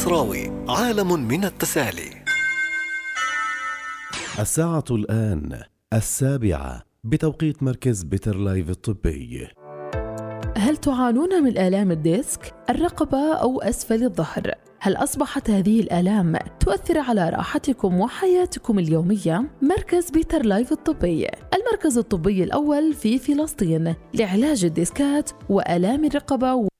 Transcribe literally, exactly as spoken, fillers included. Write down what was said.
المصراوي، عالم من التسالي. الساعة الآن السابعة بتوقيت مركز بيتر لايف الطبي. هل تعانون من آلام الديسك، الرقبة أو أسفل الظهر؟ هل أصبحت هذه الآلام تؤثر على راحتكم وحياتكم اليومية؟ مركز بيتر لايف الطبي، المركز الطبي الأول في فلسطين لعلاج الديسكات وآلام الرقبة